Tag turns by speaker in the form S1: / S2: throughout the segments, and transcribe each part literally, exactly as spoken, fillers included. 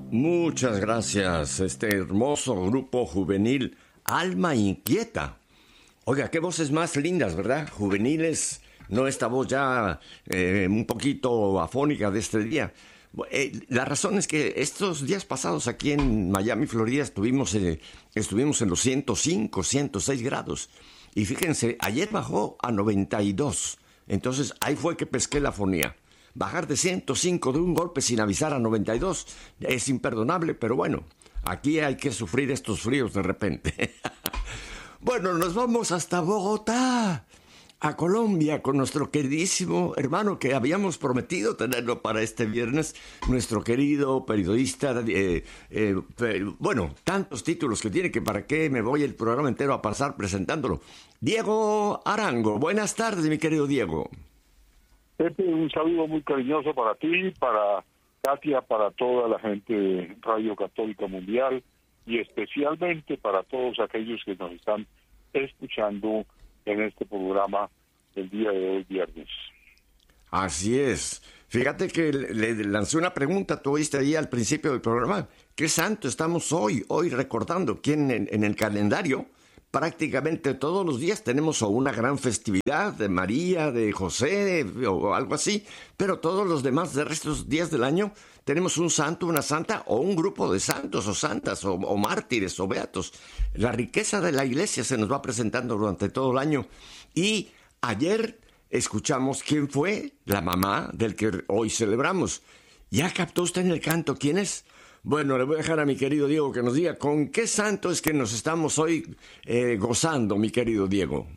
S1: Muchas gracias, este hermoso grupo juvenil, Alma Inquieta. Oiga, qué voces más lindas, ¿verdad? Juveniles, no esta voz ya eh, un poquito afónica de este día. Eh, la razón es que estos días pasados aquí en Miami, Florida, estuvimos, eh, estuvimos en los ciento cinco, ciento seis grados. Y fíjense, ayer bajó a noventa y dos. Entonces ahí fue que pesqué la fonía. Bajar de ciento cinco de un golpe sin avisar a noventa y dos es imperdonable, pero bueno, aquí hay que sufrir estos fríos de repente. Bueno, nos vamos hasta Bogotá, a Colombia, con nuestro queridísimo hermano que habíamos prometido tenerlo para este viernes, nuestro querido periodista, eh, eh, bueno, tantos títulos que tiene que para qué me voy el programa entero a pasar presentándolo. Diego Arango, buenas tardes, mi querido Diego.
S2: Pepe, un saludo muy cariñoso para ti, para Katia, para toda la gente de Radio Católica Mundial y especialmente para todos aquellos que nos están escuchando en este programa el día de hoy, viernes.
S1: Así es. Fíjate que le lancé una pregunta, tú oíste ahí al principio del programa. ¿Qué santo estamos hoy, hoy recordando? ¿Quién en, en el calendario? Prácticamente todos los días tenemos o una gran festividad de María, de José, de, o algo así, pero todos los demás de estos días del año tenemos un santo, una santa o un grupo de santos o santas o, o mártires o beatos. La riqueza de la iglesia se nos va presentando durante todo el año. Y ayer escuchamos quién fue la mamá del que hoy celebramos. ¿Ya captó usted en el canto quién es? Bueno, le voy a dejar a mi querido Diego que nos diga con qué santo es que nos estamos hoy eh, gozando, mi querido Diego.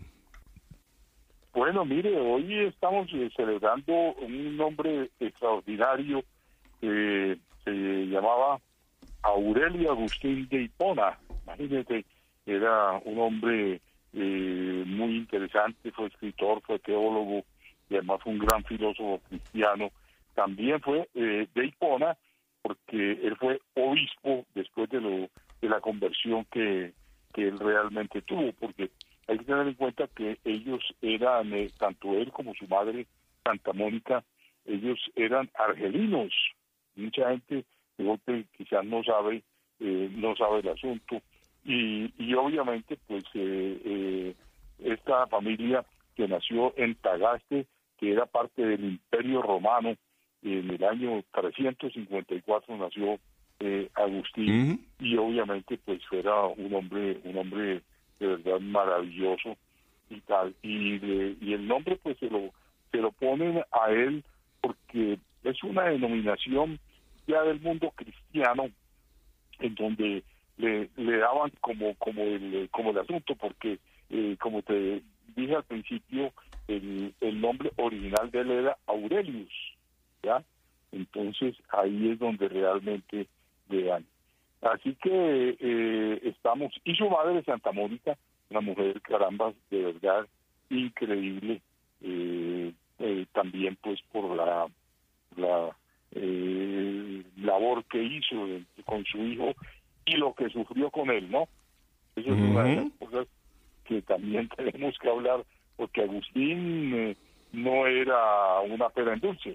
S2: Bueno, mire, hoy estamos eh, celebrando un nombre extraordinario que se llamaba Aurelio Agustín de Hipona. Imagínate, era un hombre eh, muy interesante, fue escritor, fue teólogo y además fue un gran filósofo cristiano. También fue eh, de Hipona, porque él fue obispo después de lo de la conversión que, que él realmente tuvo, porque hay que tener en cuenta que ellos eran, eh, tanto él como su madre, Santa Mónica, ellos eran argelinos. Mucha gente de golpe quizás no sabe, eh, no sabe el asunto, y, y obviamente pues eh, eh, esta familia que nació en Tagaste, que era parte del Imperio Romano, en el año trescientos cincuenta y cuatro nació eh, Agustín, uh-huh. Y obviamente pues era un hombre un hombre de verdad maravilloso y tal, y de, y el nombre pues se lo se lo ponen a él porque es una denominación ya del mundo cristiano en donde le, le daban como como el como el asunto, porque eh, como te dije al principio, el, el nombre original de él era Aurelius, ¿ya? Entonces ahí es donde realmente le dan. Así que eh, estamos, y su madre Santa Mónica, una mujer, caramba, de verdad increíble, eh, eh, también pues por la la eh, labor que hizo de, con su hijo y lo que sufrió con él, ¿no? Eso es uh-huh. Una de las cosas que también tenemos que hablar, porque Agustín eh, no era una pera en dulce.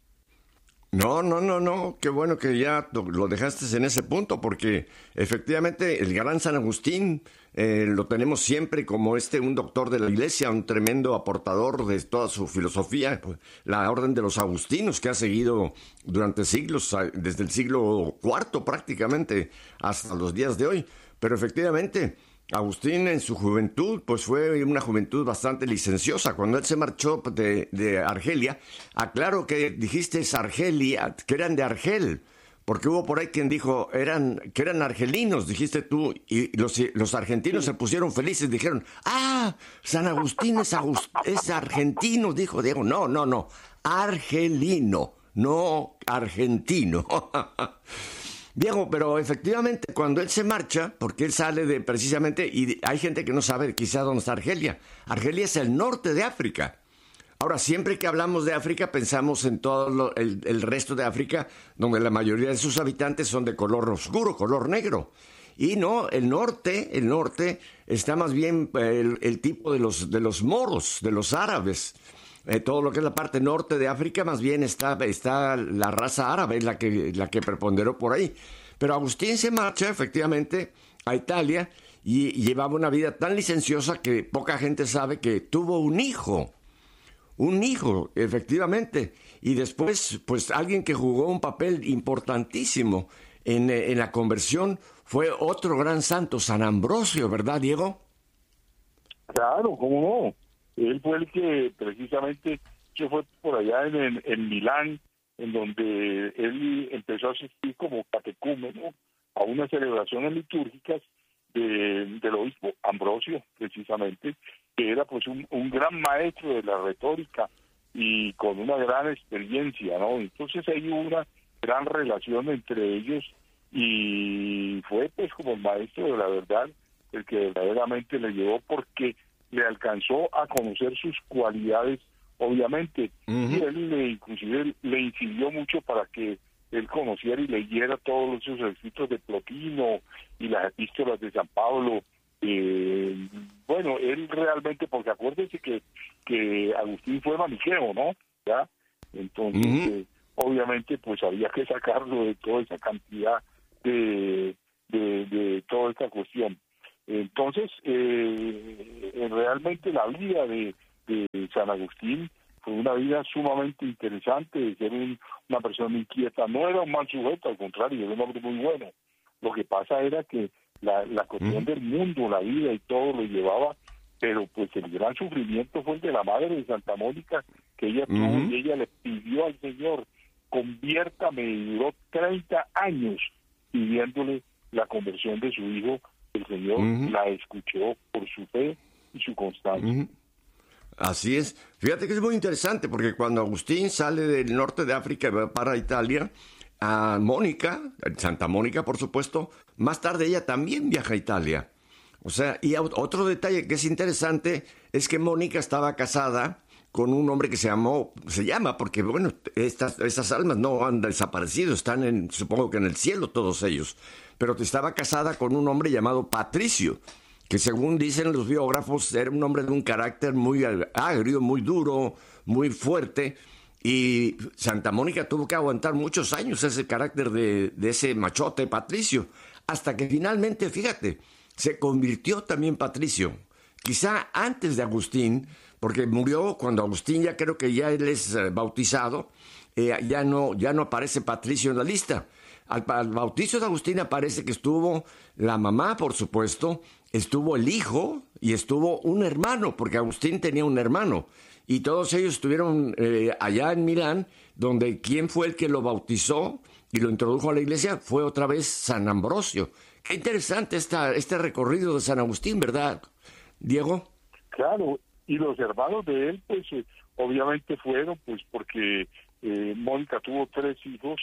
S1: No, no, no, no, qué bueno que ya lo dejaste en ese punto, porque efectivamente el gran San Agustín eh, lo tenemos siempre como este un doctor de la iglesia, un tremendo aportador de toda su filosofía, la orden de los agustinos que ha seguido durante siglos, desde el siglo cuarto prácticamente hasta los días de hoy, pero efectivamente Agustín en su juventud, pues fue una juventud bastante licenciosa. Cuando él se marchó de, de Argelia, aclaro que dijiste Argelia, que eran de Argel, porque hubo por ahí quien dijo eran que eran argelinos, dijiste tú, y los, los argentinos se pusieron felices, dijeron, ah, San Agustín es, Agust es argentino, dijo Diego. No, no, no, argelino, no argentino. Diego, pero efectivamente cuando él se marcha, porque él sale de precisamente, y hay gente que no sabe quizá dónde está Argelia. Argelia es el norte de África. Ahora, siempre que hablamos de África pensamos en todo lo, el, el resto de África, donde la mayoría de sus habitantes son de color oscuro, color negro. Y no, el norte, el norte está más bien el, el tipo de los, de los moros, de los árabes. eh, todo lo que es la parte norte de África, más bien está, está la raza árabe, la que, la que preponderó por ahí. Pero Agustín se marcha efectivamente a Italia y, y llevaba una vida tan licenciosa que poca gente sabe que tuvo un hijo. Un hijo, efectivamente. Y después, pues alguien que jugó un papel importantísimo en, en la conversión fue otro gran santo, San Ambrosio, ¿verdad, Diego?
S2: Claro, cómo no. Él fue el que precisamente que fue por allá en, en, en Milán, en donde él empezó a asistir como catecúmeno a unas celebraciones litúrgicas de, del obispo Ambrosio, precisamente, que era pues un, un gran maestro de la retórica y con una gran experiencia, ¿no? Entonces hay una gran relación entre ellos y fue pues como el maestro de la verdad el que verdaderamente le llevó, porque le alcanzó a conocer sus cualidades, obviamente, uh-huh. y él le, inclusive le incidió mucho para que él conociera y leyera todos esos escritos de Plotino y las epístolas de San Pablo. Eh, bueno, él realmente, porque acuérdense que, que Agustín fue maniqueo, ¿no? ¿Ya? Entonces, uh-huh. eh, obviamente, pues había que sacarlo de toda esa cantidad de, de, de toda esta cuestión. Entonces, eh, realmente la vida de, de San Agustín fue una vida sumamente interesante, de ser un, una persona inquieta. No era un mal sujeto, al contrario, era un hombre muy bueno. Lo que pasa era que la, la cuestión del mundo, la vida y todo lo llevaba, pero pues el gran sufrimiento fue el de la madre de Santa Mónica, que ella tuvo uh-huh. y ella le pidió al Señor, conviértame, y duró treinta años pidiéndole la conversión de su hijo. El Señor uh-huh. la escuchó por su fe y su constancia.
S1: Uh-huh. Así es. Fíjate que es muy interesante, porque cuando Agustín sale del norte de África y va para Italia, a Mónica, Santa Mónica, por supuesto, más tarde ella también viaja a Italia. O sea, y otro detalle que es interesante es que Mónica estaba casada con un hombre que se llamó, se llama, porque bueno, estas, estas almas no han desaparecido, están en, supongo que en el cielo todos ellos, pero estaba casada con un hombre llamado Patricio, que según dicen los biógrafos era un hombre de un carácter muy agrio, muy duro, muy fuerte, y Santa Mónica tuvo que aguantar muchos años ese carácter de, de ese machote Patricio, hasta que finalmente, fíjate, se convirtió también Patricio, quizá antes de Agustín, porque murió cuando Agustín, ya creo que ya él es uh, bautizado, eh, ya, no, ya no aparece Patricio en la lista. Al, al bautizo de Agustín aparece que estuvo la mamá, por supuesto, estuvo el hijo y estuvo un hermano, porque Agustín tenía un hermano. Y todos ellos estuvieron eh, allá en Milán, donde quien fue el que lo bautizó y lo introdujo a la iglesia fue otra vez San Ambrosio. Qué interesante esta, este recorrido de San Agustín, ¿verdad, Diego?
S2: Claro, y los hermanos de él, pues, eh, obviamente fueron, pues, porque eh, Mónica tuvo tres hijos,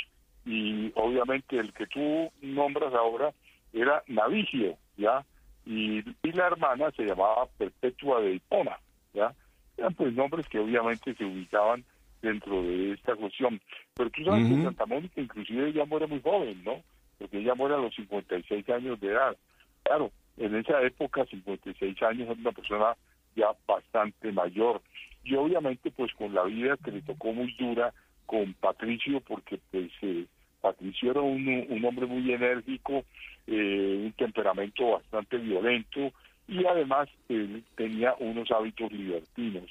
S2: y obviamente el que tú nombras ahora era Navigio, ¿ya? Y, y la hermana se llamaba Perpetua de Hipona, ¿ya? Eran pues nombres que obviamente se ubicaban dentro de esta cuestión. Pero tú sabes uh-huh. que Santa Mónica inclusive ella muere muy joven, ¿no? Porque ella muere a los cincuenta y seis años de edad. Claro, en esa época, cincuenta y seis años, era una persona ya bastante mayor. Y obviamente pues con la vida que le tocó muy dura con Patricio, porque pues eh, Patricio era un, un hombre muy enérgico, eh, un temperamento bastante violento, y además él tenía unos hábitos libertinos.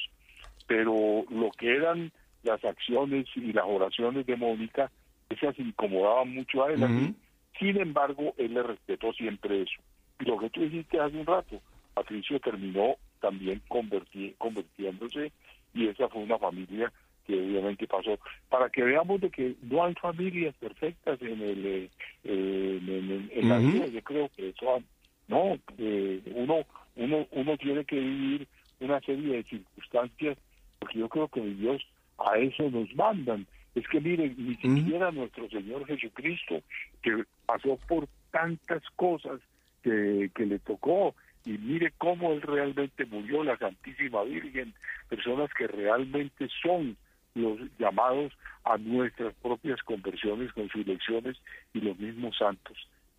S2: Pero lo que eran las acciones y las oraciones de Mónica, esas incomodaban mucho a él. Uh-huh. Sin embargo, él le respetó siempre eso. Y lo que tú dijiste hace un rato, Patricio terminó también converti- convirtiéndose, y esa fue una familia que obviamente pasó. Para que veamos de que no hay familias perfectas en el eh, en, en, en uh-huh. la vida, yo creo que eso no, eh, uno, uno, uno tiene que vivir una serie de circunstancias, porque yo creo que Dios a eso nos mandan. Es que miren, ni siquiera uh-huh. nuestro Señor Jesucristo, que pasó por tantas cosas que, que le tocó, y mire cómo Él realmente murió, la Santísima Virgen, personas que realmente son los llamados a nuestras propias conversiones con sus lecciones, y los mismos santos.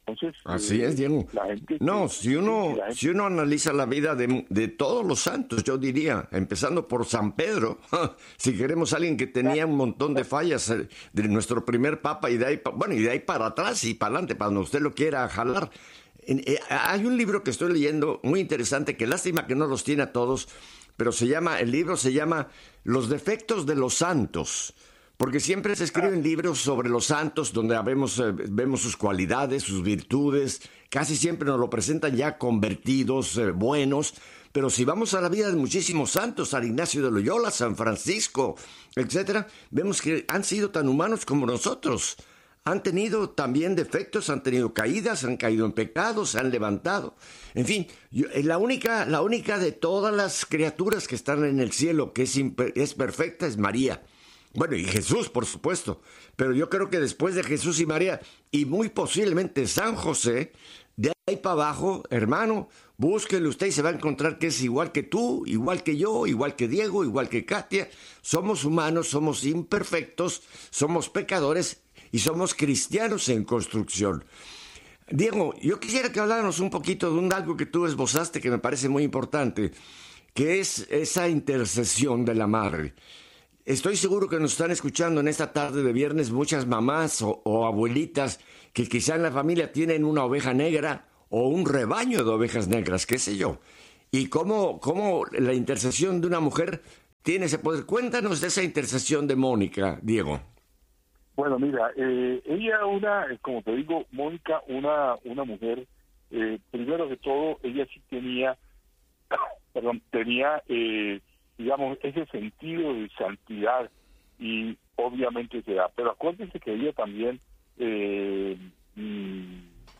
S2: Entonces,
S1: Así
S2: eh,
S1: es, Diego.
S2: la gente
S1: No,
S2: que,
S1: si uno,
S2: la gente,
S1: si uno analiza la vida de, de todos los santos, yo diría, empezando por San Pedro, si queremos alguien que tenía un montón de fallas, eh, de nuestro primer papa, y de ahí, pa- bueno, y de ahí para atrás y para adelante, para donde usted lo quiera jalar. En- eh, hay un libro que estoy leyendo muy interesante, que lástima que no los tiene a todos, pero se llama, el libro se llama Los defectos de los santos. Porque siempre se
S2: ah,
S1: escriben libros sobre los santos donde vemos, eh, vemos sus cualidades, sus virtudes, casi siempre nos lo presentan ya convertidos, eh, buenos, pero si vamos a la vida de muchísimos santos, San Ignacio de Loyola, San Francisco, etcétera, vemos que han sido tan humanos como nosotros. Han tenido también defectos, han tenido caídas, han caído en pecados, se han levantado. En fin, yo- eh, la única, la única de todas las criaturas que están en el cielo que es, imper- es perfecta es María. Bueno, y Jesús, por supuesto. Pero yo creo que después de Jesús y María, y muy posiblemente San José, de ahí para abajo, hermano, búsquelo usted y se va a encontrar que es igual que tú, igual que yo, igual que Diego, igual que Katia. Somos humanos, somos imperfectos, somos pecadores y somos cristianos en construcción. Diego, yo quisiera que habláramos un poquito de un algo que tú esbozaste que me parece muy importante, que es esa intercesión de la madre. Estoy seguro que nos están escuchando en esta tarde de viernes muchas mamás o, o abuelitas que quizá en la familia tienen una oveja negra o un rebaño de ovejas negras, qué sé yo. Y cómo, cómo la intercesión de una mujer tiene ese poder. Cuéntanos de esa intercesión de Mónica, Diego.
S2: bueno, mira, eh, ella una, eh, como te digo, Mónica, una, una mujer, eh, primero que todo, ella sí tenía, perdón, tenía, eh, digamos, ese sentido de santidad y obviamente se da. Pero acuérdense que ella también, eh, mm,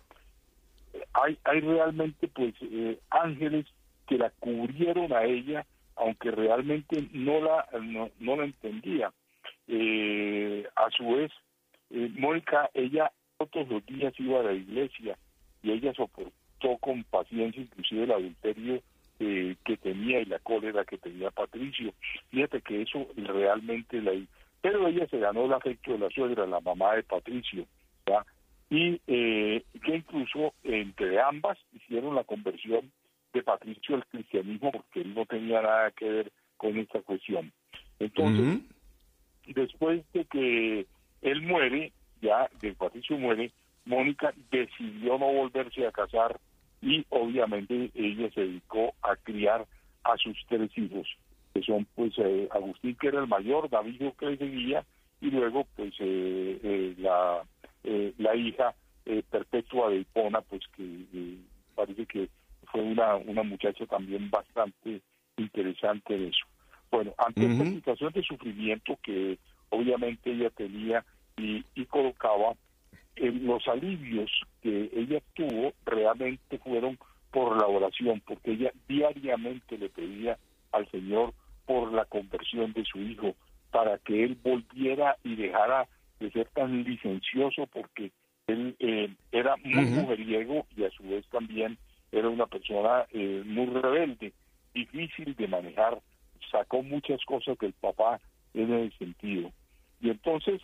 S2: hay, hay realmente pues eh, ángeles que la cubrieron a ella, aunque realmente no la, no, no la entendía. Eh, a su vez, eh, Mónica, ella todos los días iba a la iglesia y ella soportó con paciencia inclusive el adulterio eh, que tenía y la cólera que tenía Patricio. Fíjate que eso realmente la... Pero ella se ganó el afecto de la suegra, la mamá de Patricio, ¿ya? Y eh, que incluso entre ambas hicieron la conversión de Patricio al cristianismo porque él no tenía nada que ver con esta cuestión. Entonces,
S1: Ujú.
S2: después de que él muere, ya de Patricio muere, Mónica decidió no volverse a casar y obviamente ella se dedicó a criar a sus tres hijos, que son pues eh, Agustín, que era el mayor, David, que le seguía, y luego pues eh, eh, la, eh, la hija eh, Perpetua de Hipona, pues que eh, parece que fue una, una muchacha también bastante interesante en eso. Bueno, ante esta
S1: Ujú.
S2: situación de sufrimiento que obviamente ella tenía y, y colocaba, eh, los alivios que ella tuvo realmente fueron por la oración, porque ella diariamente le pedía al Señor por la conversión de su hijo, para que él volviera y dejara de ser tan licencioso, porque él eh, era muy
S1: Ujú.
S2: mujeriego y a su vez también era una persona eh, muy rebelde, difícil de manejar, sacó muchas cosas del papá en ese sentido. Y entonces,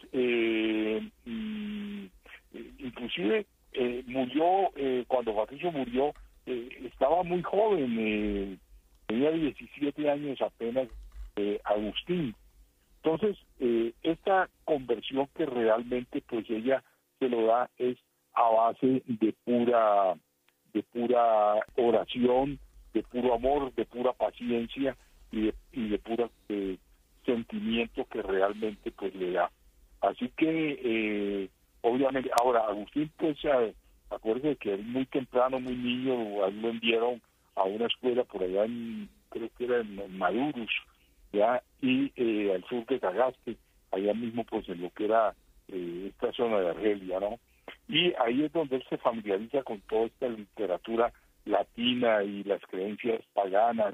S2: eh, mm, inclusive eh, murió, eh, cuando Patricio murió, eh, estaba muy joven, eh, tenía diecisiete años apenas, eh, Agustín. Entonces, eh, esta conversión que realmente pues ella se lo da es a base de pura, de pura oración, de puro amor, de pura paciencia y de, y de pura eh, sentimiento que realmente pues le da. Así que, eh, obviamente, ahora Agustín, pues, eh, acuérdese que él muy temprano, muy niño, a él lo enviaron a una escuela por allá en, creo que era en Madurus, ya, y eh, al sur de Cagaste, allá mismo, pues, en lo que era eh, esta zona de Argelia, ¿no? Y ahí es donde él se familiariza con toda esta literatura latina y las creencias paganas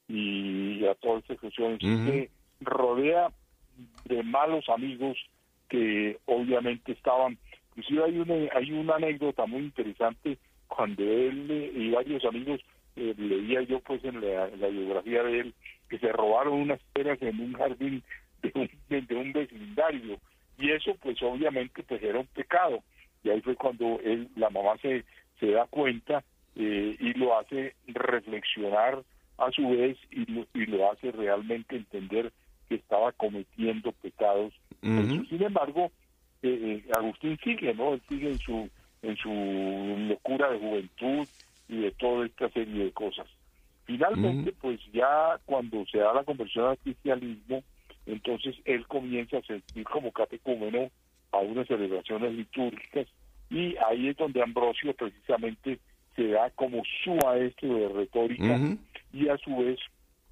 S2: y a todas estas cuestiones.
S1: Ujú.
S2: Se rodea de malos amigos que obviamente estaban, inclusive hay una, hay una anécdota muy interesante cuando él eh, y varios amigos, eh, leía yo pues en la, en la biografía de él, que se robaron unas peras en un jardín de un, de, de un vecindario, y eso pues obviamente pues era un pecado, y ahí fue cuando él, la mamá se, se da cuenta eh, y lo hace reflexionar a su vez y lo, y lo hace realmente entender que estaba cometiendo pecados. Uh-huh. Sin embargo, eh, eh, Agustín sigue, ¿no? Él sigue en su, en su locura de juventud y de toda esta serie de cosas. Finalmente, uh-huh. pues ya cuando se da la conversión al cristianismo, entonces él comienza a sentir como catecúmeno a unas celebraciones litúrgicas, y ahí es donde Ambrosio precisamente se da como su maestro de retórica, uh-huh. y a su vez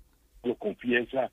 S2: lo confiesa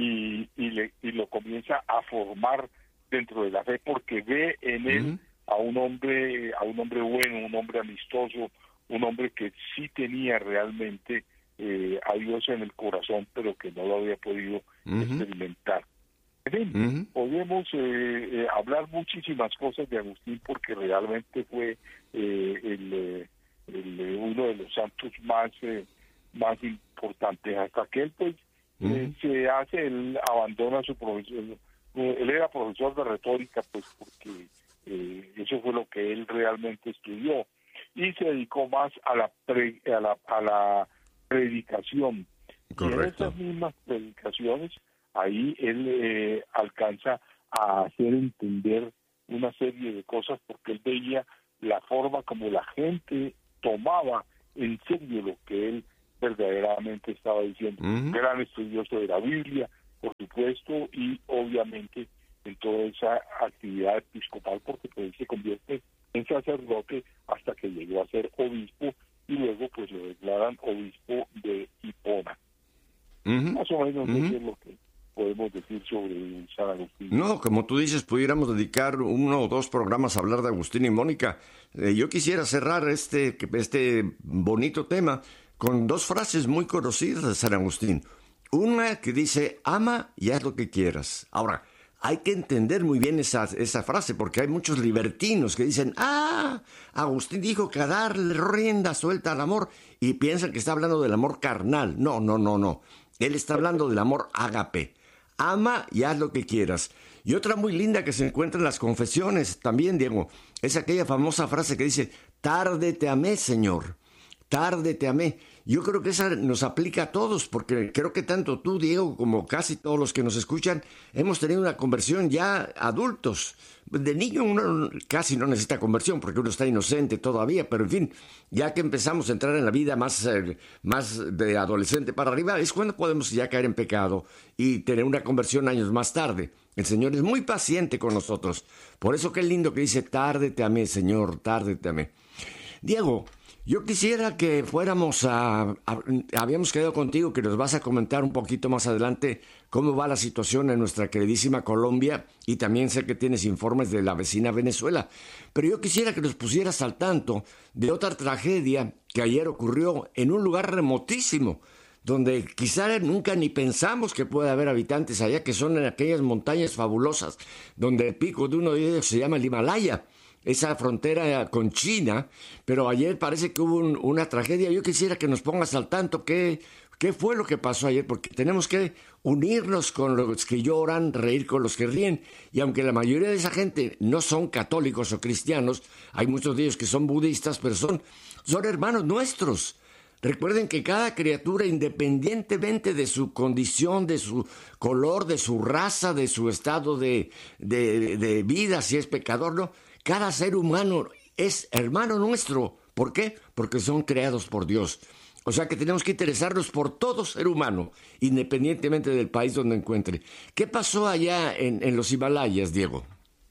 S2: y, y, le, y lo comienza a formar dentro de la fe, porque ve en uh-huh. él a un hombre, a un hombre bueno, un hombre amistoso, un hombre que sí tenía realmente eh, a Dios en el corazón, pero que no lo había podido uh-huh. experimentar. En fin, uh-huh. podemos eh, eh, hablar muchísimas cosas de Agustín, porque realmente fue eh, el, eh, el, eh, uno de los santos más eh, más importantes, hasta que él pues uh-huh. eh, se hace, él abandona su profesión. Él era profesor de retórica, pues porque eh, eso fue lo que él realmente estudió, y se dedicó más a la pre, a la a la predicación. Correcto. Y en estas mismas predicaciones, ahí él eh, alcanza a hacer entender una serie de cosas, porque él veía la forma como la gente tomaba en serio lo que él verdaderamente estaba diciendo. Uh-huh. Gran estudioso de la Biblia, por supuesto, y obviamente en toda esa actividad episcopal, porque pues se convierte en sacerdote hasta que llegó a ser obispo, y luego pues lo declaran obispo de Hipona. Uh-huh. Más o menos uh-huh. eso es lo que podemos decir sobre San Agustín.
S1: No, como tú dices, pudiéramos dedicar uno o dos programas a hablar de Agustín y Mónica. Eh, yo quisiera cerrar este, este bonito tema con dos frases muy conocidas de San Agustín. Una que dice, ama y haz lo que quieras. Ahora, hay que entender muy bien esa, esa frase, porque hay muchos libertinos que dicen, ah, Agustín dijo que a darle rienda suelta al amor, y piensan que está hablando del amor carnal. No, no, no, no. Él está hablando del amor ágape. Ama y haz lo que quieras. Y otra muy linda que se encuentra en las confesiones también, Diego, es aquella famosa frase que dice, tarde te amé, Señor. Tarde te amé. Yo creo que esa nos aplica a todos, porque creo que tanto tú, Diego, como casi todos los que nos escuchan, hemos tenido una conversión ya adultos. De niño uno casi no necesita conversión, porque uno está inocente todavía, pero en fin, ya que empezamos a entrar en la vida más, eh, más de adolescente para arriba, es cuando podemos ya caer en pecado y tener una conversión años más tarde. El Señor es muy paciente con nosotros. Por eso qué lindo que dice, tarde te amé, Señor, tarde te amé. Diego, yo quisiera que fuéramos a, a... Habíamos quedado contigo que nos vas a comentar un poquito más adelante cómo va la situación en nuestra queridísima Colombia, y también sé que tienes informes de la vecina Venezuela. Pero yo quisiera que nos pusieras al tanto de otra tragedia que ayer ocurrió en un lugar remotísimo, donde quizá nunca ni pensamos que pueda haber habitantes allá, que son en aquellas montañas fabulosas, donde el pico de uno de ellos se llama el Himalaya, esa frontera con China. Pero ayer parece que hubo un, una tragedia. Yo quisiera que nos pongas al tanto qué, qué fue lo que pasó ayer, porque tenemos que unirnos con los que lloran, reír con los que ríen, y aunque la mayoría de esa gente no son católicos o cristianos, hay muchos de ellos que son budistas, pero son, son hermanos nuestros. Recuerden que cada criatura, independientemente de su condición, de su color, de su raza, de su estado de, de, de vida, si es pecador, no, cada ser humano es hermano nuestro. ¿Por qué? Porque son creados por Dios. O sea que tenemos que interesarnos por todo ser humano, independientemente del país donde encuentre. ¿Qué pasó allá en, en los Himalayas, Diego?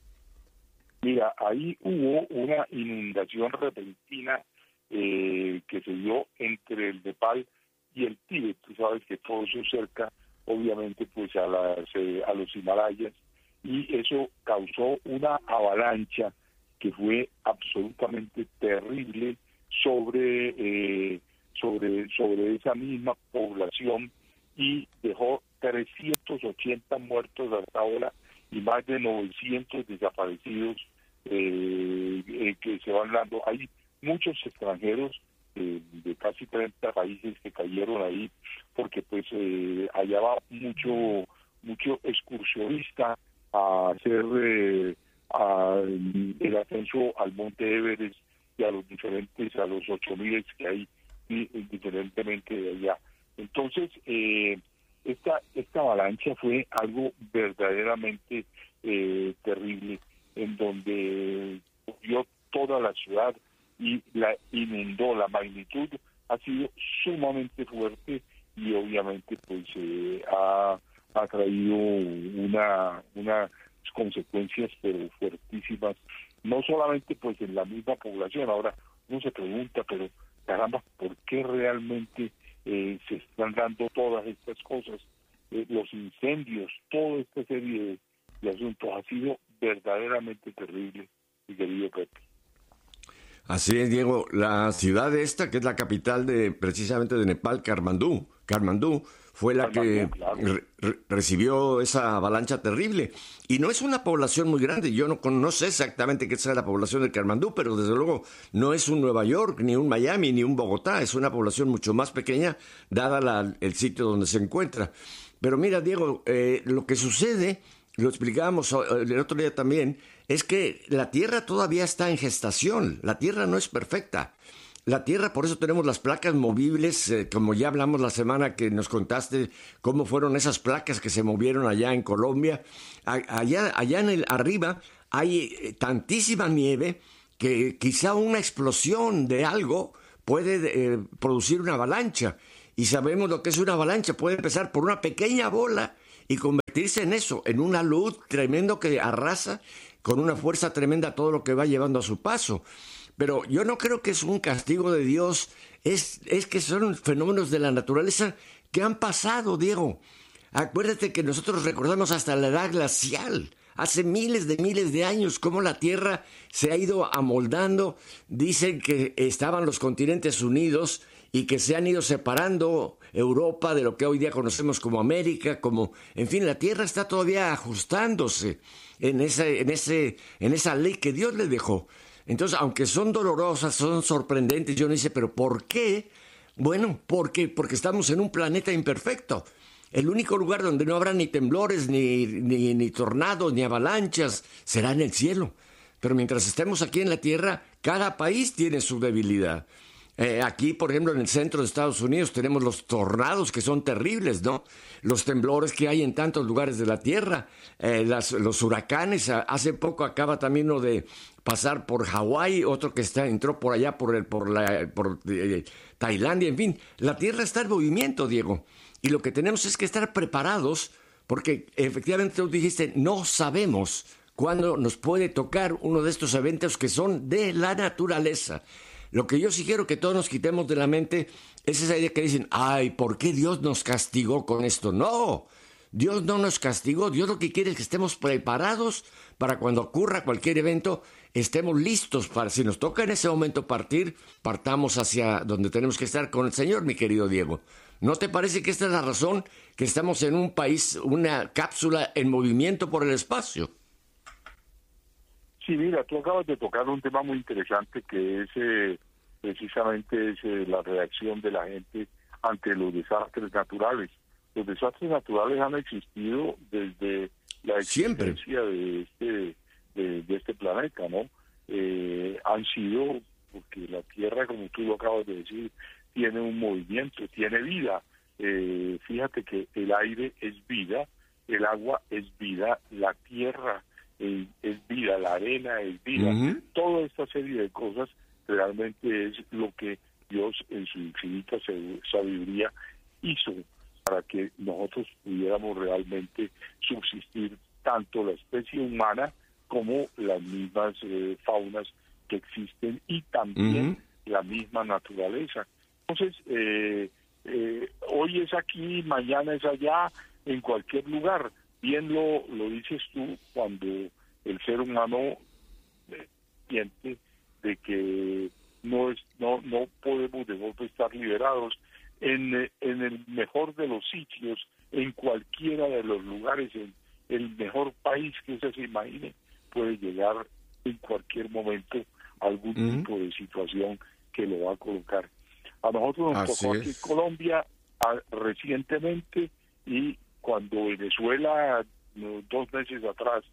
S2: Mira, ahí hubo una inundación repentina eh, que se dio entre el Nepal y el Tíbet. Tú sabes que todo eso cerca, obviamente, pues a, las, eh, a los Himalayas, y eso causó una avalancha que fue absolutamente terrible sobre eh, sobre sobre esa misma población, y dejó trescientos ochenta muertos hasta ahora y más de novecientos desaparecidos eh, eh, que se van dando. Hay muchos extranjeros eh, de casi treinta países que cayeron ahí, porque pues eh, allá va mucho mucho excursionista a hacer eh, al ascenso al Monte Everest y a los diferentes, a los ocho mil que hay diferentemente de allá. Entonces, eh, esta, esta avalancha fue algo verdaderamente eh, terrible, en donde cubrió toda la ciudad y la inundó. La magnitud ha sido sumamente fuerte y obviamente pues eh, ha, ha traído una, unas consecuencias pero fuertísimas, no solamente pues en la misma población. Ahora uno se pregunta, pero caramba, ¿por qué realmente eh, se están dando todas estas cosas? Eh, los incendios, toda esta serie de, de asuntos ha sido verdaderamente terrible, mi querido Pepe.
S1: Así es, Diego. La ciudad esta, que es la capital de precisamente de Nepal, Katmandú, Katmandú, fue la
S2: Katmandú,
S1: que
S2: claro.
S1: re- re- recibió esa avalancha terrible. Y no es una población muy grande. Yo no, con- no sé exactamente qué es la población de Katmandú, pero desde luego no es un Nueva York, ni un Miami, ni un Bogotá. Es una población mucho más pequeña, dada la- el sitio donde se encuentra. Pero mira, Diego, eh, lo que sucede, lo explicábamos el otro día también, es que la Tierra todavía está en gestación. La Tierra no es perfecta. La Tierra, por eso tenemos las placas movibles, eh, como ya hablamos la semana que nos contaste cómo fueron esas placas que se movieron allá en Colombia. A- allá, allá en el arriba hay eh, tantísima nieve que quizá una explosión de algo puede eh, producir una avalancha. Y sabemos lo que es una avalancha. Puede empezar por una pequeña bola y convertirse en eso, en una luz tremendo que arrasa con una fuerza tremenda todo lo que va llevando a su paso. Pero yo no creo que es un castigo de Dios, es, es que son fenómenos de la naturaleza que han pasado, Diego. Acuérdate que nosotros recordamos hasta la edad glacial, hace miles de miles de años, cómo la Tierra se ha ido amoldando. Dicen que estaban los continentes unidos y que se han ido separando Europa de lo que hoy día conocemos como América, como, en fin, la Tierra está todavía ajustándose en ese, en ese, en esa ley que Dios le dejó. Entonces, aunque son dolorosas, son sorprendentes, yo no dice, pero ¿por qué? Bueno, ¿por qué? Porque estamos en un planeta imperfecto. El único lugar donde no habrá ni temblores, ni, ni, ni tornados, ni avalanchas, será en el cielo. Pero mientras estemos aquí en la Tierra, cada país tiene su debilidad. Eh, aquí, por ejemplo, en el centro de Estados Unidos tenemos los tornados que son terribles, ¿no? Los temblores que hay en tantos lugares de la Tierra, eh, las, los huracanes. Hace poco acaba también uno de pasar por Hawái, otro que está entró por allá por el por la por eh, Tailandia, en fin, la Tierra está en movimiento, Diego, y lo que tenemos es que estar preparados porque efectivamente tú dijiste, no sabemos cuándo nos puede tocar uno de estos eventos que son de la naturaleza. Lo que yo sí quiero que todos nos quitemos de la mente es esa idea que dicen, ay, ¿por qué Dios nos castigó con esto? No, Dios no nos castigó. Dios lo que quiere es que estemos preparados para cuando ocurra cualquier evento, estemos listos para, si nos toca en ese momento partir, partamos hacia donde tenemos que estar con el Señor, mi querido Diego. ¿No te parece que esta es la razón que estamos en un país, una cápsula en movimiento por el espacio?
S2: Sí, mira, tú acabas de tocar un tema muy interesante que es eh, precisamente es, eh, la reacción de la gente ante los desastres naturales. Los desastres naturales han existido desde la existencia de este de, de este planeta, ¿no? Eh, han sido, porque la Tierra, como tú lo acabas de decir, tiene un movimiento, tiene vida. Eh, fíjate que el aire es vida, el agua es vida, la tierra es, es vida, la arena es vida. Uh-huh. Toda esta serie de cosas realmente es lo que Dios en su infinita sabiduría hizo para que nosotros pudiéramos realmente subsistir, tanto la especie humana como las mismas eh, faunas que existen y también uh-huh. la misma naturaleza. Entonces, eh, eh, hoy es aquí, mañana es allá, en cualquier lugar. Bien lo, lo dices tú cuando el ser humano eh, siente de que no es no no podemos de golpe estar liberados. En, en el mejor de los sitios, en cualquiera de los lugares, en el mejor país que usted se imagine, puede llegar en cualquier momento algún uh-huh. tipo de situación que lo va a colocar. A nosotros nos
S1: Así
S2: tocó
S1: es.
S2: aquí en Colombia a, recientemente, y cuando Venezuela, no, dos meses atrás,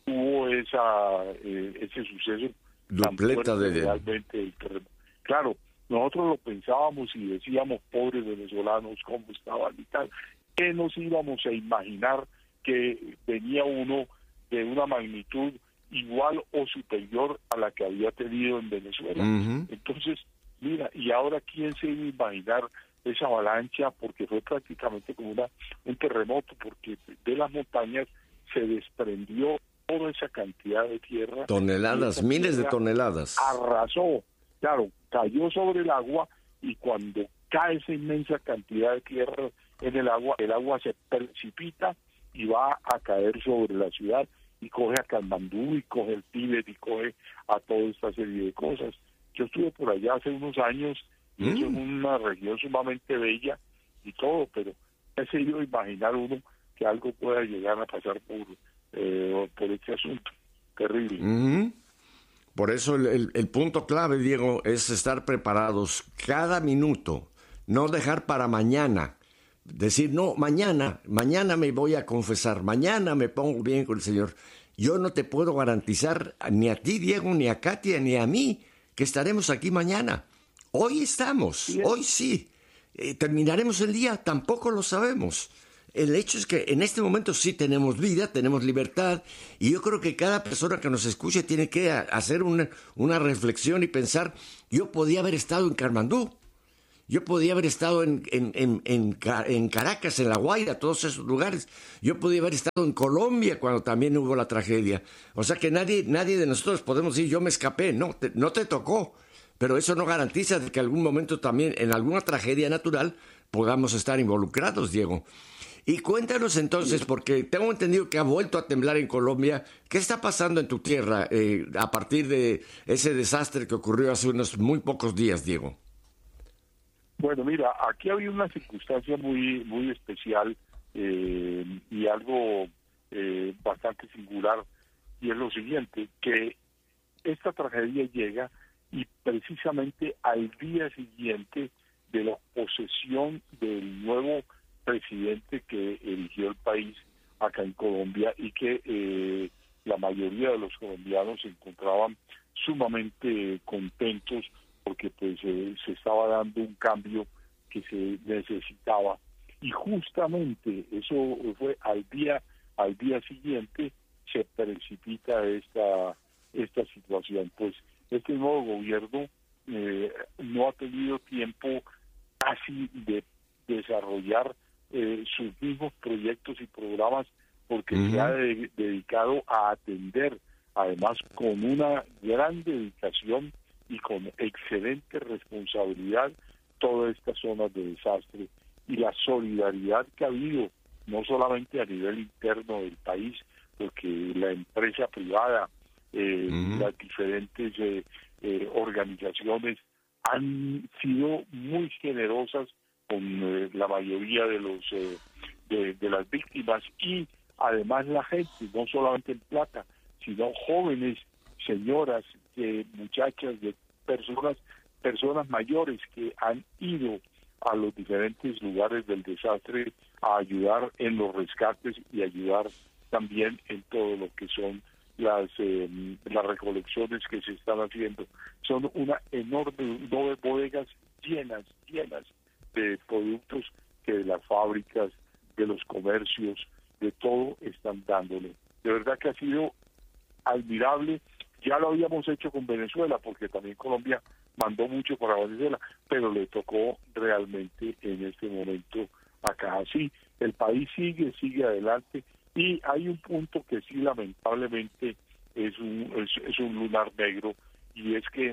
S2: hubo esa eh, ese suceso
S1: Dupleta
S2: tan fuerte
S1: de...
S2: realmente el terremoto. Claro, nosotros lo pensábamos y decíamos, pobres venezolanos, cómo estaban y tal. ¿Qué nos íbamos a imaginar que venía uno de una magnitud igual o superior a la que había tenido en Venezuela?
S1: Uh-huh.
S2: Entonces, mira, y ahora quién se iba a imaginar esa avalancha, porque fue prácticamente como una un terremoto, porque de las montañas se desprendió toda esa cantidad de tierra.
S1: Toneladas, miles de toneladas.
S2: Arrasó, claro, cayó sobre el agua, y cuando cae esa inmensa cantidad de tierra en el agua, el agua se precipita y va a caer sobre la ciudad, y coge a Katmandú, y coge el Tíbet, y coge a toda esta serie de cosas. Yo estuve por allá hace unos años, y mm. eso es una región sumamente bella y todo, pero es se iba a imaginar uno que algo pueda llegar a pasar por, eh, por este asunto. Terrible.
S1: Mm. Por eso el, el, el punto clave, Diego, es estar preparados cada minuto, no dejar para mañana. Decir, no, mañana, mañana me voy a confesar, mañana me pongo bien con el Señor. Yo no te puedo garantizar ni a ti, Diego, ni a Katia, ni a mí, que estaremos aquí mañana. Hoy estamos, Bien. hoy sí. Eh, ¿Terminaremos el día? Tampoco lo sabemos. El hecho es que en este momento sí tenemos vida, tenemos libertad, y yo creo que cada persona que nos escuche tiene que hacer una, una reflexión y pensar, yo podía haber estado en Katmandú. Yo podía haber estado en, en, en, en, en Caracas, en La Guaira, todos esos lugares. Yo podía haber estado en Colombia cuando también hubo la tragedia. O sea que nadie, nadie de nosotros podemos decir, yo me escapé. No, te, no te tocó. Pero eso no garantiza de que algún momento también, en alguna tragedia natural, podamos estar involucrados, Diego. Y cuéntanos entonces, porque tengo entendido que ha vuelto a temblar en Colombia. ¿Qué está pasando en tu tierra eh, a partir de ese desastre que ocurrió hace unos muy pocos días, Diego?
S2: Bueno, mira, aquí había una circunstancia muy muy especial eh, y algo eh, bastante singular, y es lo siguiente, que esta tragedia llega y precisamente al día siguiente de la posesión del nuevo presidente que eligió el país acá en Colombia, y que eh, la mayoría de los colombianos se encontraban sumamente contentos porque pues eh, se estaba dando un cambio que se necesitaba, y justamente eso fue al día al día siguiente se precipita esta esta situación. Pues este nuevo gobierno eh, no ha tenido tiempo casi de desarrollar eh, sus mismos proyectos y programas, porque uh-huh. se ha de, dedicado a atender, además con una gran dedicación y con excelente responsabilidad, todas estas zonas de desastre, y la solidaridad que ha habido, no solamente a nivel interno del país, porque la empresa privada, eh, uh-huh. las diferentes eh, eh, organizaciones han sido muy generosas con eh, la mayoría de los eh, de, de las víctimas, y además la gente, no solamente en plata, sino jóvenes, señoras, de muchachas, de personas, personas mayores que han ido a los diferentes lugares del desastre a ayudar en los rescates y ayudar también en todo lo que son las eh, las recolecciones que se están haciendo. Son una enorme, nueve bodegas llenas, llenas de productos que de las fábricas, de los comercios, de todo están dándole. De verdad que ha sido admirable. Ya lo habíamos hecho con Venezuela, porque también Colombia mandó mucho para Venezuela, pero le tocó realmente en este momento acá. Así, el país sigue, sigue adelante, y hay un punto que sí lamentablemente es un, es, es un lunar negro, y es que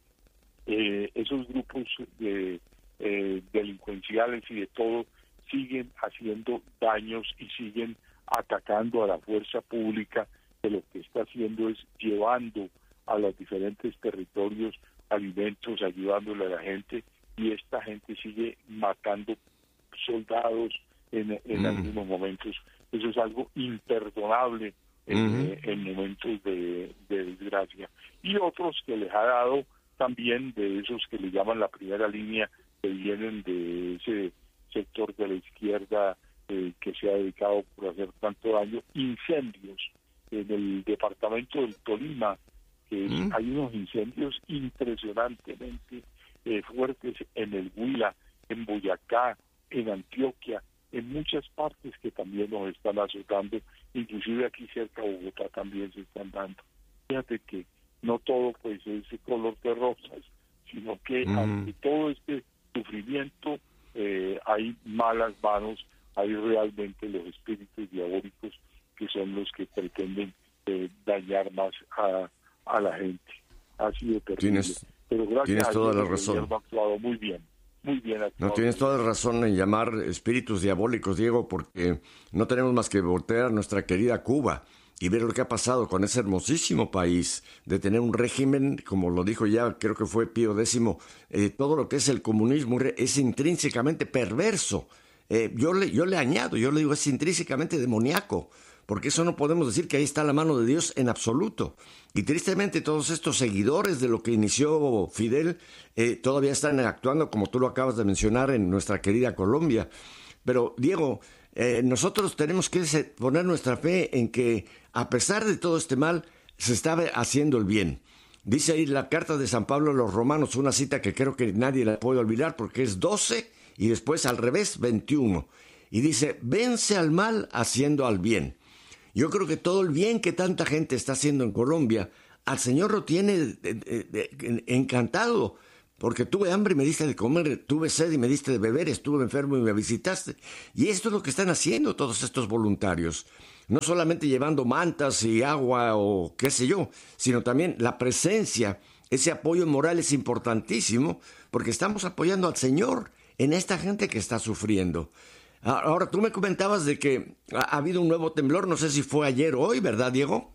S2: eh, esos grupos de, eh, delincuenciales y de todo siguen haciendo daños y siguen atacando a la fuerza pública, que lo que está haciendo es llevando a los diferentes territorios alimentos, ayudándole a la gente, y esta gente sigue matando soldados en, en mm. algunos momentos. Eso es algo imperdonable en, mm-hmm. en momentos de, de desgracia. Y otros que les ha dado también, de esos que le llaman la primera línea, que vienen de ese sector de la izquierda eh, que se ha dedicado por hacer tanto daño, incendios, en el departamento del Tolima, que
S1: Mm.
S2: hay unos incendios impresionantemente eh, fuertes en el Huila, en Boyacá, en Antioquia, en muchas partes que también nos están azotando, inclusive aquí cerca de Bogotá también se están dando. Fíjate que no todo pues es color de rosas, sino que
S1: Mm.
S2: ante todo este sufrimiento eh, hay malas manos, hay realmente los espíritus diabólicos que son los que pretenden eh, dañar más a, a la gente. Ha sido terrible.
S1: Tienes,
S2: Pero gracias
S1: tienes
S2: a
S1: toda
S2: Dios
S1: la
S2: el
S1: razón.
S2: gobierno ha actuado muy bien, muy bien actuado.
S1: No, tienes toda la razón en llamar espíritus diabólicos, Diego, porque no tenemos más que voltear a nuestra querida Cuba y ver lo que ha pasado con ese hermosísimo país, de tener un régimen, como lo dijo ya, creo que fue Pío X, eh, todo lo que es el comunismo es intrínsecamente perverso. Eh, yo, le, yo le añado, yo le digo, es intrínsecamente demoníaco, porque eso no podemos decir que ahí está la mano de Dios en absoluto. Y tristemente todos estos seguidores de lo que inició Fidel eh, todavía están actuando, como tú lo acabas de mencionar, en nuestra querida Colombia. Pero, Diego, eh, nosotros tenemos que poner nuestra fe en que, a pesar de todo este mal, se está haciendo el bien. Dice ahí la carta de San Pablo a los Romanos, una cita que creo que nadie la puede olvidar, porque es doce y después al revés, veintiuno. Y dice, vence al mal haciendo al bien. Yo creo que todo el bien que tanta gente está haciendo en Colombia, al Señor lo tiene de, de, de, encantado, porque tuve hambre y me diste de comer, tuve sed y me diste de beber, estuve enfermo y me visitaste. Y esto es lo que están haciendo todos estos voluntarios. No solamente llevando mantas y agua o qué sé yo, sino también la presencia, ese apoyo moral es importantísimo, porque estamos apoyando al Señor en esta gente que está sufriendo. Ahora, tú me comentabas de que ha, ha habido un nuevo temblor, no sé si fue ayer o hoy, ¿verdad, Diego?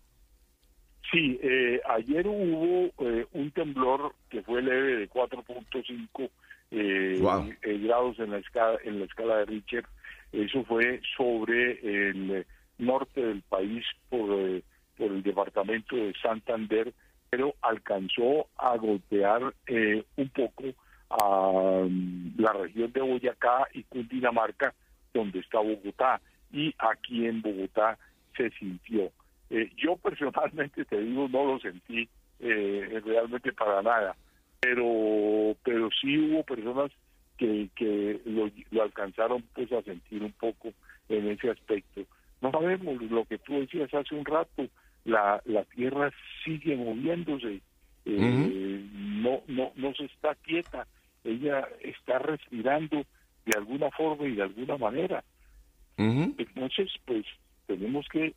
S2: Sí, eh, ayer hubo eh, un temblor que fue leve de cuatro punto cinco eh,
S1: wow.
S2: eh, grados en la escala en la escala de Richter. Eso fue sobre el norte del país por, eh, por el departamento de Santander, pero alcanzó a golpear eh, un poco a um, la región de Boyacá y Cundinamarca, donde está Bogotá, y aquí en Bogotá se sintió. Eh, yo personalmente te digo, no lo sentí eh, realmente para nada, pero pero sí hubo personas que, que lo, lo alcanzaron pues a sentir un poco en ese aspecto. No sabemos, lo que tú decías hace un rato, la, la tierra sigue moviéndose, eh, uh-huh. no, no, no se está quieta, ella está respirando de alguna forma y de alguna manera. Uh-huh. Entonces, pues, tenemos que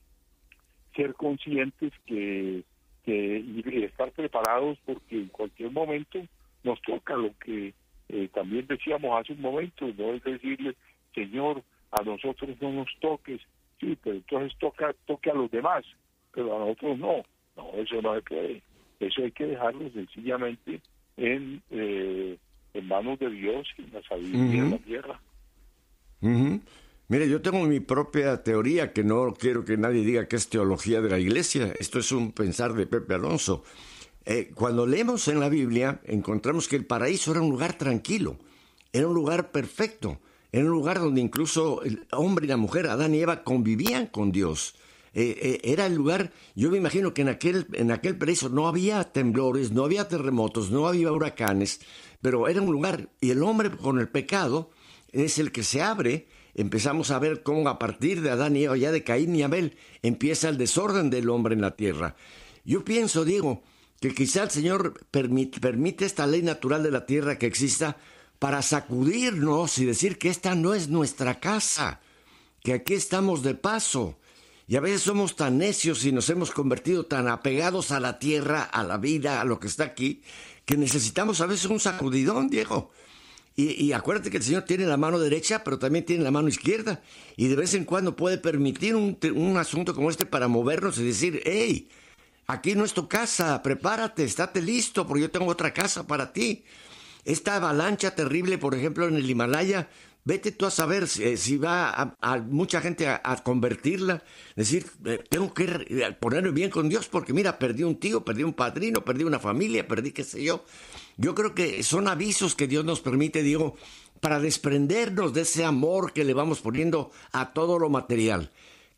S2: ser conscientes que, que y estar preparados, porque en cualquier momento nos toca lo que eh, también decíamos hace un momento, no es decirle, Señor, a nosotros no nos toques, sí, pero entonces toca toque a los demás, pero a nosotros no, no, eso no se puede, eso hay que dejarlo sencillamente en, eh, en manos de Dios y en la sabiduría uh-huh. de la tierra.
S1: Uh-huh. Mire, yo tengo mi propia teoría, que no quiero que nadie diga que es teología de la iglesia, esto es un pensar de Pepe Alonso. Eh, cuando leemos en la Biblia, encontramos que el paraíso era un lugar tranquilo, era un lugar perfecto, era un lugar donde incluso el hombre y la mujer, Adán y Eva, convivían con Dios. Eh, eh, era el lugar, yo me imagino que en aquel, en aquel paraíso no había temblores, no había terremotos, no había huracanes, pero era un lugar, y el hombre con el pecado es el que se abre. Empezamos a ver cómo a partir de Adán y Eva, ya de Caín y Abel, empieza el desorden del hombre en la tierra. Yo pienso, Diego, que quizá el Señor permite, permite esta ley natural de la tierra que exista para sacudirnos y decir que esta no es nuestra casa, que aquí estamos de paso. Y a veces somos tan necios y nos hemos convertido tan apegados a la tierra, a la vida, a lo que está aquí, que necesitamos a veces un sacudidón, Diego. Y, y acuérdate que el Señor tiene la mano derecha, pero también tiene la mano izquierda. Y de vez en cuando puede permitir un, un asunto como este para movernos y decir, hey, aquí no es tu casa, prepárate, estate listo, porque yo tengo otra casa para ti. Esta avalancha terrible, por ejemplo, en el Himalaya, vete tú a saber si, si va a, a mucha gente a, a convertirla. Decir, eh, tengo que ponerme bien con Dios, porque mira, perdí un tío, perdí un padrino, perdí una familia, perdí qué sé yo. Yo creo que son avisos que Dios nos permite, Diego, para desprendernos de ese amor que le vamos poniendo a todo lo material.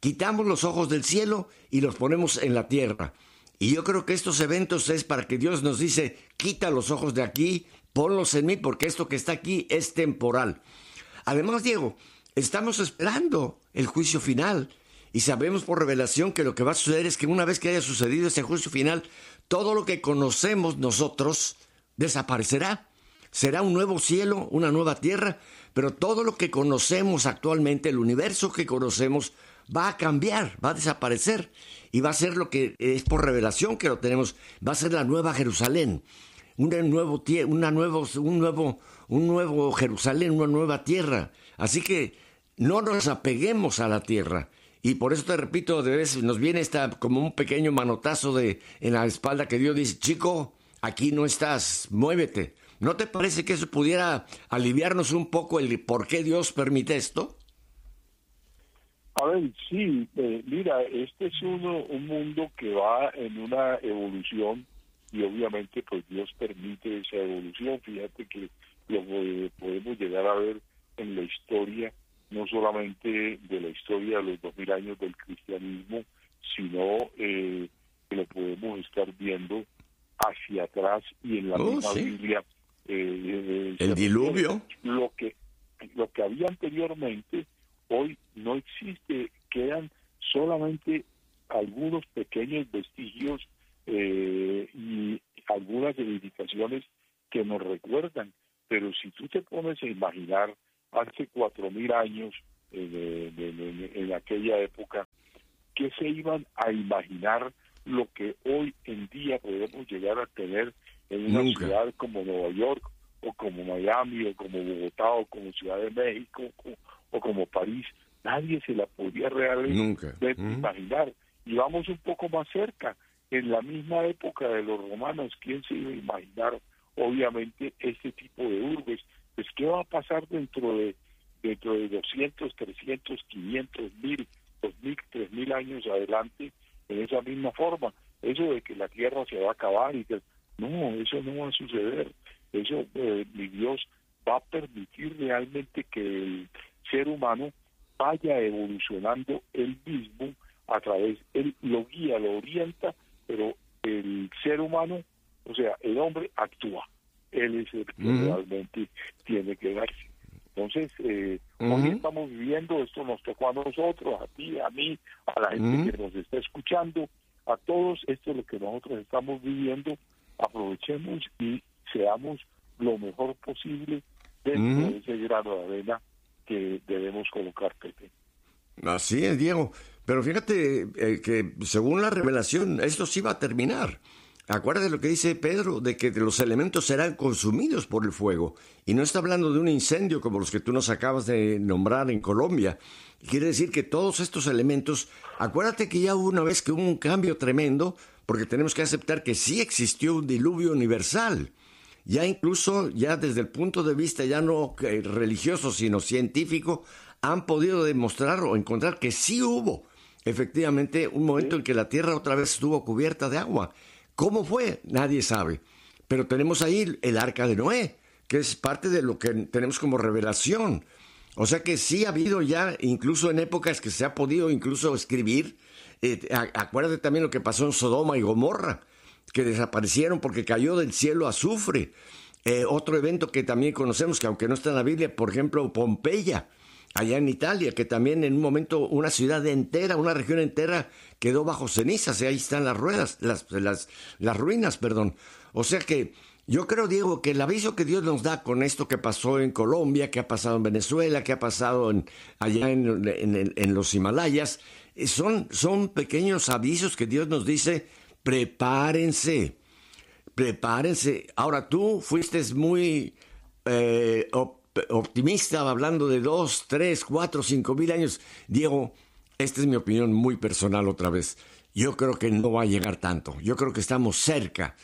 S1: Quitamos los ojos del cielo y los ponemos en la tierra. Y yo creo que estos eventos es para que Dios nos dice, quita los ojos de aquí, ponlos en mí, porque esto que está aquí es temporal. Además, Diego, estamos esperando el juicio final y sabemos por revelación que lo que va a suceder es que una vez que haya sucedido ese juicio final, todo lo que conocemos nosotros desaparecerá. Será un nuevo cielo, una nueva tierra, pero todo lo que conocemos actualmente, el universo que conocemos, va a cambiar, va a desaparecer y va a ser lo que es por revelación que lo tenemos, va a ser la nueva Jerusalén, una nuevo, una nuevo, un nuevo, un nuevo Jerusalén, una nueva tierra. Así que no nos apeguemos a la tierra. Y por eso te repito, de vez nos viene esta como un pequeño manotazo de en la espalda que Dios dice, chico, aquí no estás, muévete. ¿No te parece que eso pudiera aliviarnos un poco el por qué Dios permite esto?
S2: A ver, sí, eh, mira, este es uno, un mundo que va en una evolución y obviamente pues Dios permite esa evolución. Fíjate que lo eh, podemos llegar a ver en la historia, no solamente de la historia de los dos mil años del cristianismo, sino eh, que lo podemos estar viendo hacia atrás y en la
S1: oh,
S2: misma
S1: sí.
S2: Biblia. Eh,
S1: el diluvio.
S2: Lo que, lo que había anteriormente, hoy no existe, quedan solamente algunos pequeños vestigios eh, y algunas edificaciones que nos recuerdan, pero si tú te pones a imaginar hace cuatro mil años, eh, de, de, de, en aquella época, ¿qué se iban a imaginar lo que hoy en día podemos llegar a tener en una
S1: Nunca.
S2: ciudad como Nueva York, o como Miami, o como Bogotá, o como Ciudad de México, o, o como París? Nadie se la podía realmente uh-huh. imaginar. Y vamos un poco más cerca, en la misma época de los romanos, ¿quién se iba a imaginar, obviamente, este tipo de urbes? Pues, ¿qué va a pasar dentro de dentro de doscientos, trescientos, quinientos, mil, dos mil, tres mil años adelante en esa misma forma? Eso de que la tierra se va a acabar y que no, eso no va a suceder. Eso, eh, mi Dios va a permitir realmente que el ser humano vaya evolucionando él mismo a través, él lo guía, lo orienta, pero el ser humano, o sea, el hombre actúa. Él es el que uh-huh. realmente tiene que darse. Entonces, eh, uh-huh. hoy estamos viviendo, esto nos tocó a nosotros, a ti, a mí, a la gente uh-huh. que nos está escuchando, a todos, esto es lo que nosotros estamos viviendo. Aprovechemos y seamos lo mejor posible dentro uh-huh. de ese grano de arena que debemos colocar, Pepe.
S1: Así es, Diego. Pero fíjate eh, que según la revelación, esto sí va a terminar. Acuérdate lo que dice Pedro, de que los elementos serán consumidos por el fuego. Y no está hablando de un incendio como los que tú nos acabas de nombrar en Colombia. Quiere decir que todos estos elementos, acuérdate que ya hubo una vez que hubo un cambio tremendo, porque tenemos que aceptar que sí existió un diluvio universal. Ya incluso, ya desde el punto de vista ya no religioso, sino científico, han podido demostrar o encontrar que sí hubo efectivamente un momento en que la tierra otra vez estuvo cubierta de agua. ¿Cómo fue? Nadie sabe. Pero tenemos ahí el arca de Noé, que es parte de lo que tenemos como revelación. O sea que sí ha habido ya, incluso en épocas que se ha podido incluso escribir, eh, acuérdate también lo que pasó en Sodoma y Gomorra, que desaparecieron porque cayó del cielo azufre. Eh, otro evento que también conocemos, que aunque no está en la Biblia, por ejemplo, Pompeya, allá en Italia, que también en un momento una ciudad entera, una región entera quedó bajo cenizas, y ahí están las ruedas, las, las, las ruinas, perdón. O sea que yo creo, Diego, que el aviso que Dios nos da con esto que pasó en Colombia, que ha pasado en Venezuela, que ha pasado en, allá en, en, en los Himalayas, son, son pequeños avisos que Dios nos dice, prepárense, prepárense. Ahora tú fuiste muy eh, optimista hablando de dos, tres, cuatro, cinco mil años. Diego, esta es mi opinión muy personal otra vez. Yo creo que no va a llegar tanto. Yo creo que estamos cerca.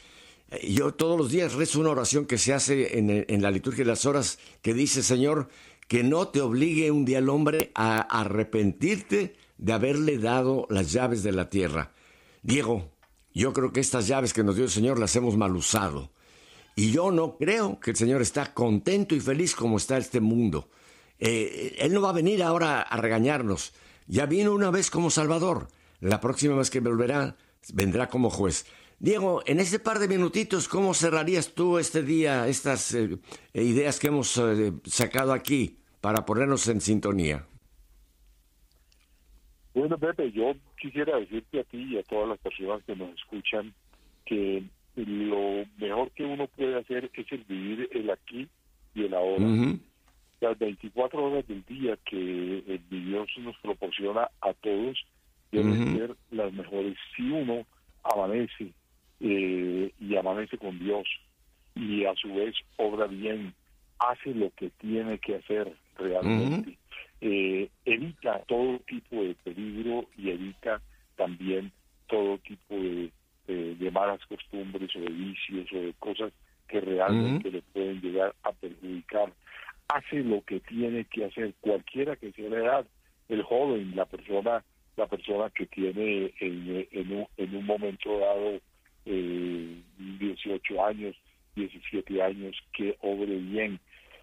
S1: Yo todos los días rezo una oración que se hace en, en la liturgia de las horas que dice, Señor, que no te obligue un día el hombre a arrepentirte de haberle dado las llaves de la tierra. Diego, yo creo que estas llaves que nos dio el Señor las hemos mal usado. Y yo no creo que el Señor está contento y feliz como está este mundo. Eh, él no va a venir ahora a regañarnos. Ya vino una vez como Salvador. La próxima vez que volverá, vendrá como juez. Diego, en este par de minutitos, ¿cómo cerrarías tú este día, estas eh, ideas que hemos eh, sacado aquí para ponernos en sintonía?
S2: Bueno, Pepe, yo quisiera decirte a ti y a todas las personas que nos escuchan que lo mejor que uno puede hacer es el vivir el aquí y el ahora. Uh-huh. Las veinticuatro horas del día que el Dios nos proporciona a todos deben uh-huh. ser las mejores. Si uno amanece eh, y amanece con Dios y a su vez obra bien, hace lo que tiene que hacer realmente, uh-huh. eh, evita todo tipo de peligro y evita también todo tipo de, de, de malas costumbres o de vicios o de cosas que realmente uh-huh. le pueden llegar a perjudicar. Hace lo que tiene que hacer, cualquiera que sea la edad, el joven, la persona la persona que tiene en, en, un, en un momento dado eh, dieciocho años, diecisiete años, que obre bien.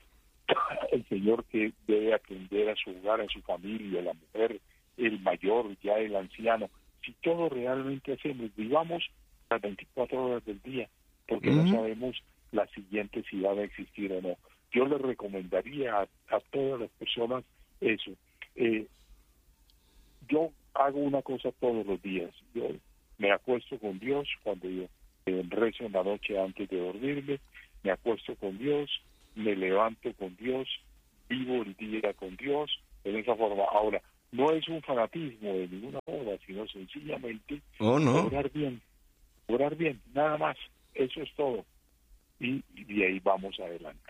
S2: El señor que debe atender a su hogar, a su familia, la mujer, el mayor, ya el anciano. Si todo realmente hacemos, vivamos las veinticuatro horas del día, porque uh-huh. no sabemos la siguiente si van a existir o no. Yo les recomendaría a, a todas las personas eso. Eh, yo hago una cosa todos los días. Yo me acuesto con Dios cuando yo eh, rezo en la noche antes de dormirme, me acuesto con Dios, me levanto con Dios, vivo el día con Dios, en esa forma. Ahora, no es un fanatismo de ninguna forma, sino sencillamente
S1: oh, no.
S2: orar bien, orar bien, nada más, eso es todo. Y, y de ahí vamos adelante.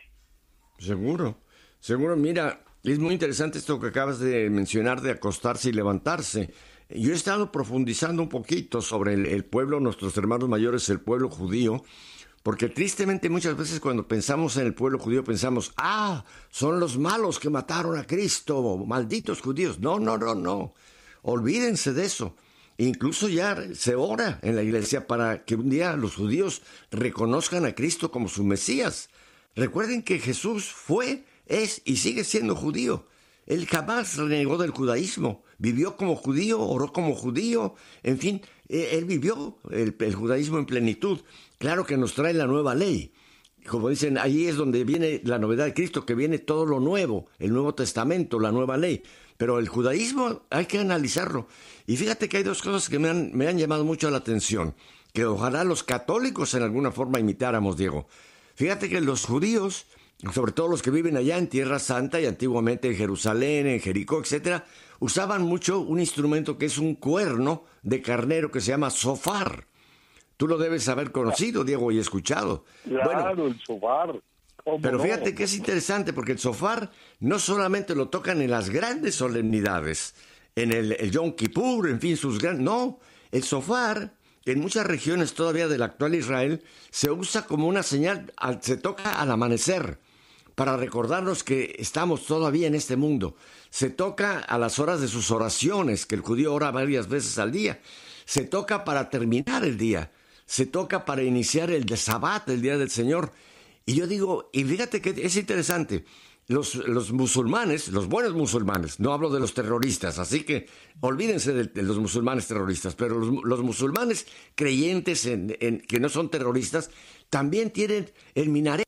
S1: Seguro, seguro, mira, es muy interesante esto que acabas de mencionar de acostarse y levantarse. Yo he estado profundizando un poquito sobre el, el pueblo, nuestros hermanos mayores, el pueblo judío, porque tristemente muchas veces cuando pensamos en el pueblo judío pensamos, ah, son los malos que mataron a Cristo, malditos judíos. No, no, no, no, olvídense de eso. Incluso ya se ora en la iglesia para que un día los judíos reconozcan a Cristo como su Mesías. Recuerden que Jesús fue, es y sigue siendo judío. Él jamás renegó del judaísmo. Vivió como judío, oró como judío. En fin, él vivió el, el judaísmo en plenitud. Claro que nos trae la nueva ley. Como dicen, ahí es donde viene la novedad de Cristo, que viene todo lo nuevo, el Nuevo Testamento, la nueva ley. Pero el judaísmo hay que analizarlo. Y fíjate que hay dos cosas que me han, me han llamado mucho la atención, que ojalá los católicos en alguna forma imitáramos, Diego. Fíjate que los judíos, sobre todo los que viven allá en Tierra Santa y antiguamente en Jerusalén, en Jericó, etcétera, usaban mucho un instrumento que es un cuerno de carnero que se llama sofar. Tú lo debes haber conocido, Diego, y escuchado.
S2: Claro, bueno, el sofar.
S1: Pero fíjate no? que es interesante porque el sofar no solamente lo tocan en las grandes solemnidades, en el, el Yom Kippur, en fin, sus grandes... No, el sofar... En muchas regiones todavía del actual Israel se usa como una señal, se toca al amanecer, para recordarnos que estamos todavía en este mundo. Se toca a las horas de sus oraciones, que el judío ora varias veces al día. Se toca para terminar el día. Se toca para iniciar el de Sabbat, el día del Señor. Y yo digo, y fíjate que es interesante, los, los musulmanes, los buenos musulmanes, no hablo de los terroristas, así que olvídense de, de los musulmanes terroristas, pero los, los musulmanes creyentes en, en que no son terroristas, también tienen el minaret,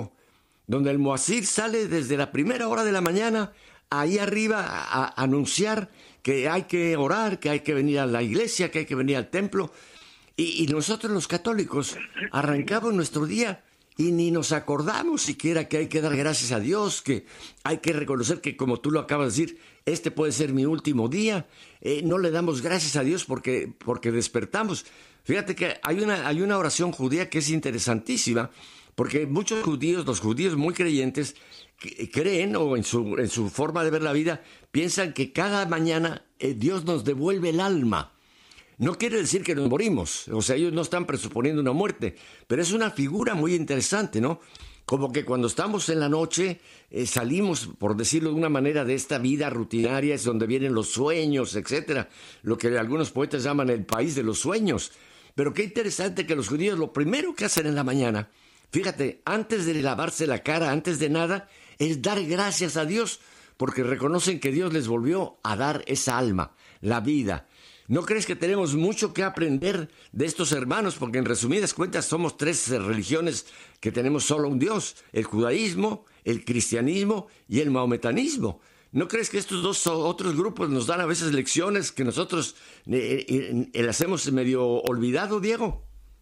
S1: donde el muazzin sale desde la primera hora de la mañana, ahí arriba a, a anunciar que hay que orar, que hay que venir a la iglesia, que hay que venir al templo, y, y nosotros los católicos arrancamos nuestro día y ni nos acordamos siquiera que hay que dar gracias a Dios, que hay que reconocer que, como tú lo acabas de decir, este puede ser mi último día. Eh, no le damos gracias a Dios porque, porque despertamos. Fíjate que hay una, hay una oración judía que es interesantísima, porque muchos judíos, los judíos muy creyentes, que creen, o en su, en su forma de ver la vida, piensan que cada mañana eh, Dios nos devuelve el alma. No quiere decir que nos morimos, o sea, ellos no están presuponiendo una muerte, pero es una figura muy interesante, ¿no? Como que cuando estamos en la noche, eh, salimos, por decirlo de una manera, de esta vida rutinaria, es donde vienen los sueños, etcétera, lo que algunos poetas llaman el país de los sueños. Pero qué interesante que los judíos lo primero que hacen en la mañana, fíjate, antes de lavarse la cara, antes de nada, es dar gracias a Dios, porque reconocen que Dios les volvió a dar esa alma, la vida. ¿No crees que tenemos mucho que aprender de estos hermanos? Porque en resumidas cuentas somos tres religiones que tenemos solo un Dios, el judaísmo, el cristianismo y el mahometanismo. ¿No crees que estos dos otros grupos nos dan a veces lecciones que nosotros eh, eh, eh, las hemos medio olvidado, Diego?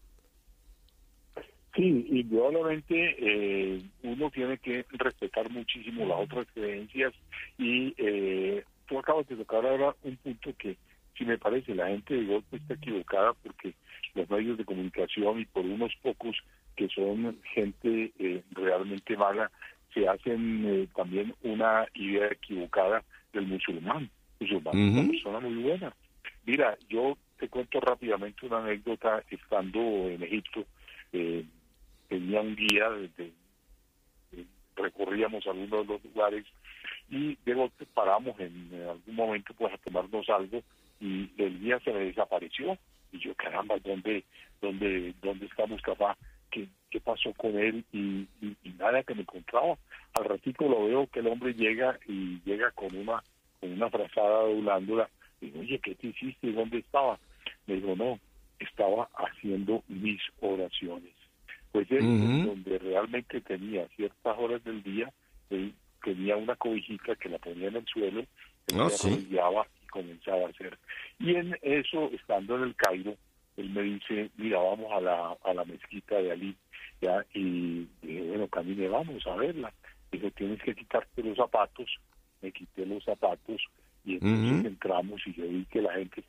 S2: Sí, indudablemente eh, uno tiene que respetar muchísimo las otras creencias y eh, tú acabas de tocar ahora un punto que sí me parece, la gente de golpe está equivocada porque los medios de comunicación y por unos pocos que son gente eh, realmente mala, se hacen eh, también una idea equivocada del musulmán. El musulmán uh-huh. es una persona muy buena. Mira, yo te cuento rápidamente una anécdota. Estando en Egipto, eh, tenía un guía, de, de, de, recorríamos algunos de los lugares y de golpe paramos en, en algún momento pues a tomarnos algo y el guía se me desapareció. Y yo, caramba, ¿dónde, dónde, dónde está Mustafa? ¿Qué, qué pasó con él? Y, y, y nada que me encontraba. Al ratito lo veo que el hombre llega y llega con una con una frazada doblándola. Y digo, oye, ¿qué te hiciste? ¿Dónde estaba? Me dijo, no, estaba haciendo mis oraciones. Pues él, uh-huh. donde realmente tenía ciertas horas del día, él tenía una cobijita que la ponía en el suelo, él
S1: oh,
S2: se arrodillaba sí. y comenzaba a hacer. Y en eso, estando en el Cairo, él me dice, mira, vamos a la a la mezquita de Ali, ya, y dije, bueno, camine, vamos a verla. Dijo, tienes que quitarte los zapatos. Me quité los zapatos y entonces uh-huh. entramos y yo vi que la gente